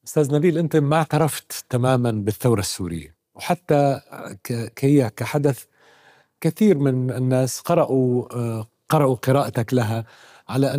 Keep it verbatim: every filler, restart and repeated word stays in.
أستاذ نبيل، أنت ما اعترفت تماما بالثورة السورية، وحتى هي كحدث كثير من الناس قرأوا قرأوا قراءتك لها على